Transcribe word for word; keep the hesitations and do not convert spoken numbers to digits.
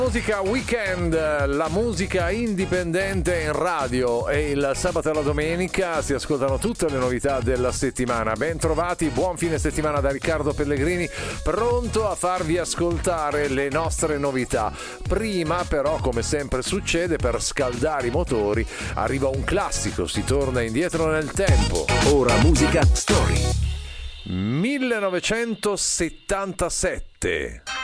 Musica weekend, la musica indipendente in radio, e il sabato e la domenica si ascoltano tutte le novità della settimana. Ben trovati, buon fine settimana da Riccardo Pellegrini, pronto a farvi ascoltare le nostre novità. Prima però, come sempre succede, per scaldare i motori arriva un classico, si torna indietro nel tempo. Ora musica story. millenovecentosettantasette.